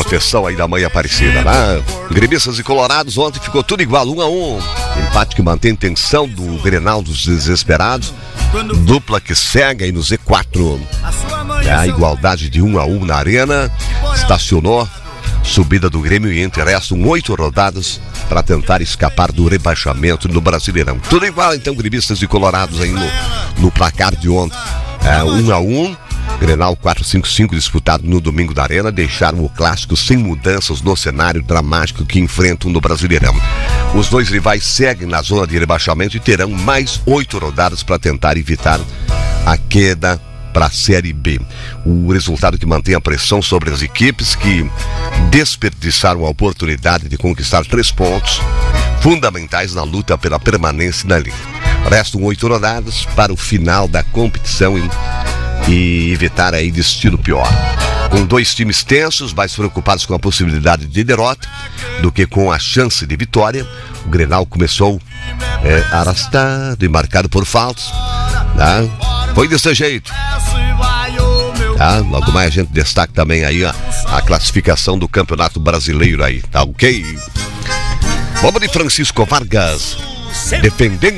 festão aí da mãe Aparecida, né? Gremistas e Colorados, ontem ficou tudo igual, 1-1. Empate que mantém tensão do Grenal dos Desesperados. Dupla que segue aí no Z4. A igualdade de 1-1 na arena. Estacionou. Subida do Grêmio e Inter. Restam 8 rodadas para tentar escapar do rebaixamento no Brasileirão. Tudo igual, então, Gremistas e Colorados aí no placar de ontem. 1-1. Grenal 4-5-5 disputado no domingo da Arena, deixaram o clássico sem mudanças no cenário dramático que enfrentam no Brasileirão. Os dois rivais seguem na zona de rebaixamento e terão mais 8 rodadas para tentar evitar a queda para a Série B. O resultado que mantém a pressão sobre as equipes que desperdiçaram a oportunidade de conquistar 3 pontos fundamentais na luta pela permanência na Liga. Restam 8 rodadas para o final da competição e evitar aí destino pior. Com 2 times tensos, mais preocupados com a possibilidade de derrota do que com a chance de vitória, o Grenal começou arrastado e marcado por faltas. Tá? Foi desse jeito. Tá? Logo mais a gente destaca também aí a classificação do Campeonato Brasileiro aí, tá ok? Vamos de Francisco Vargas, defendendo